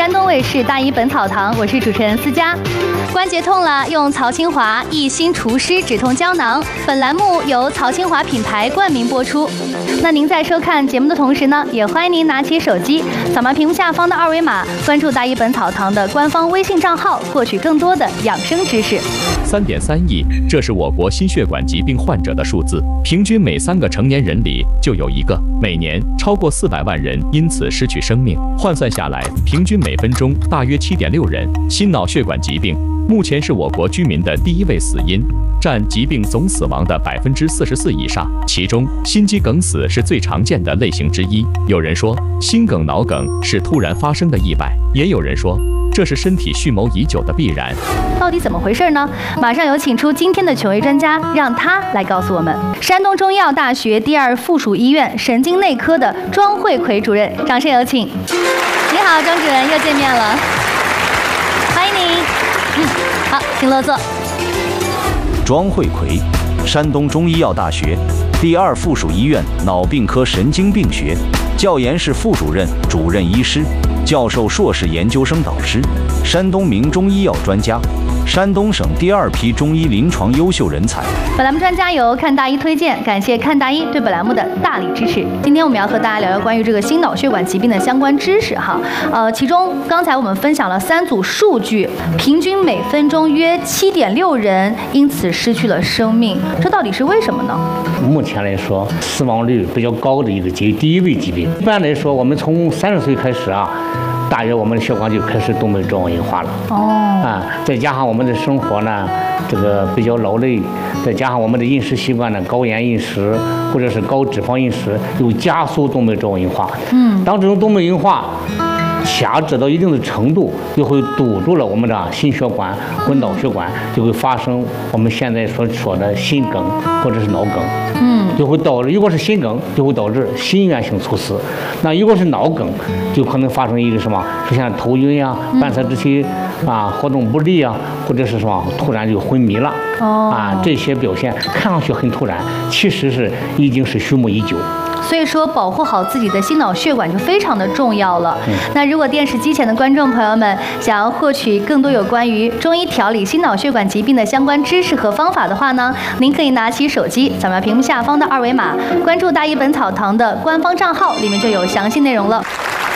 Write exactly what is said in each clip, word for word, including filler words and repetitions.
山东卫视大医本草堂，我是主持人思佳。关节痛了，用曹清华益心除湿止痛胶囊。本栏目由曹清华品牌冠名播出。那您在收看节目的同时呢，也欢迎您拿起手机，扫描屏幕下方的二维码，关注大医本草堂的官方微信账号，获取更多的养生知识。 三点三亿，这是我国心血管疾病患者的数字，平均每三个成年人里就有一个，每年超过四百万人因此失去生命。换算下来，平均每分钟大约七点六人。心脑血管疾病目前是我国居民的第一位死因，占疾病总死亡的百分之四十四以上。其中，心肌梗死是最常见的类型之一。有人说，心梗、脑梗是突然发生的意外，也有人说，这是身体蓄谋已久的必然。 到底怎么回事呢？马上有请出今天的权威专家，让他来告诉我们。山东中医药大学第二附属医院神经内科的庄慧奎主任，掌声有请。你好，庄主任，又见面了，欢迎您。嗯，好，请落座。 庄慧奎，山东中医药大学第二附属医院脑病科神经病学教研室副主任、主任医师，教授、硕士研究生导师，山东名中医药专家，山东省第二批中医临床优秀人才。 本栏目专家由看大医推荐，感谢看大医对本栏目的大力支持。今天我们要和大家聊聊关于这个心脑血管疾病的相关知识哈。呃，其中刚才我们分享了三组数据，平均每分钟约七点六人因此失去了生命，这到底是为什么呢？ 目前来说，死亡率比较高的一个疾第一位疾病。一般来说，我们从三十岁开始啊，大约我们的血管就开始动脉粥样硬化了。哦。啊，再加上我们的生活呢，这个比较劳累，再加上我们的饮食习惯呢，高盐饮食或者是高脂肪饮食，又加速动脉粥样硬化。嗯。当这种动脉硬化狭窄到一定的程度，就会堵住了我们的心血管、混导血管，就会发生我们现在所说的心梗或者是脑梗。嗯，就会导致，如果是心梗，就会导致心源性猝死；那如果是脑梗，就可能发生一个什么，出现头晕呀、半侧肢体啊活动不利啊，或者是什么突然就昏迷了。哦，啊，这些表现看上去很突然，其实是已经是蓄谋已久。 所以说，保护好自己的心脑血管就非常的重要了。嗯、那如果电视机前的观众朋友们想要获取更多有关于中医调理心脑血管疾病的相关知识和方法的话呢，您可以拿起手机，扫描屏幕下方的二维码，关注大医本草堂的官方账号，里面就有详细内容了。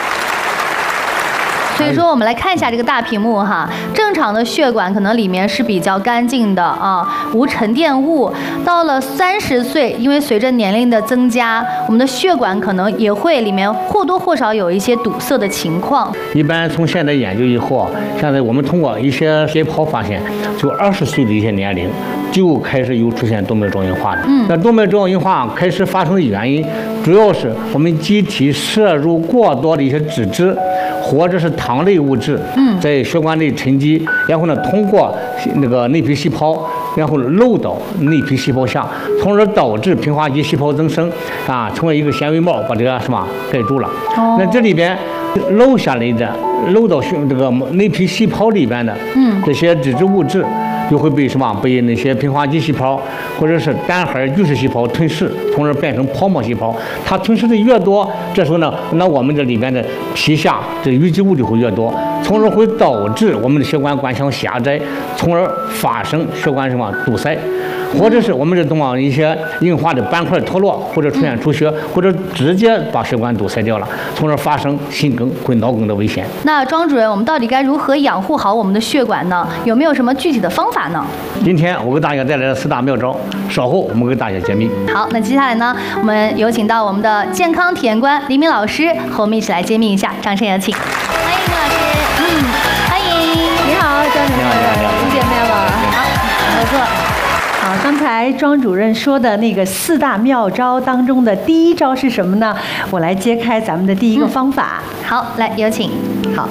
所以说，我们来看一下这个大屏幕哈。正常的血管可能里面是比较干净的啊，无沉淀物。到了三十岁，因为随着年龄的增加，我们的血管可能也会里面或多或少有一些堵塞的情况。 一般从现在研究以后，现在我们通过一些解剖发现，就二十岁的一些年龄就开始有出现动脉粥样硬化的。嗯，那动脉粥样硬化开始发生的原因，主要是我们机体摄入过多的一些脂质或者是糖类物质，在血管内沉积，然后呢，通过那个内皮细胞，然后漏到内皮细胞下，从而导致平滑肌细胞增生，啊，成为一个纤维帽，把这个什么盖住了。哦、那这里边漏下来的，漏到血这个内皮细胞里边的，嗯，这些脂质物质。就会被什么被那些平滑肌细胞或者是单核巨噬细胞吞噬，从而变成泡沫细胞。它吞噬的越多，这时候呢，那我们这里边的皮下这淤积物就会越多，从而会导致我们的血管管腔狭窄，从而发生血管什么堵塞，或者是我们这通过一些硬化的斑块脱落，或者出现出血，或者直接把血管堵塞掉了，从而发生心梗或脑梗的危险。 那庄主任，我们到底该如何养护好我们的血管呢？有没有什么具体的方法呢？ 今天我给大家带来了四大妙招，稍后我们给大家揭秘。 好，那接下来呢，我们有请到我们的健康体验官黎明老师和我们一起来揭秘一下，掌声有请。欢迎黎老师。嗯，欢迎。 你好，庄主任，我们见面了。好，合作。好，刚才庄主任说的那个四大妙招当中的第一招是什么呢？我来揭开咱们的第一个方法。 嗯、好，来有请。 好。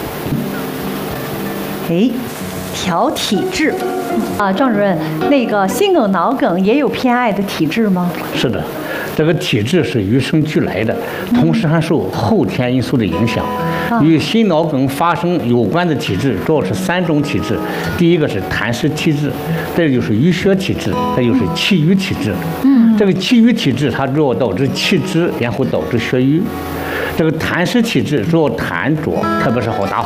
哎。调体质啊，庄主任，那个心梗、脑梗也有偏爱的体质吗？ 是的，这个体质是与生俱来的，同时还受后天因素的影响。嗯、与心脑梗发生有关的体质主要是三种体质，第一个是痰湿体质，再就是淤血体质，再就是气郁体质。嗯，这个气郁体质它主要导致气滞，然后导致血瘀。这个痰湿体质主要痰浊，特别是好打火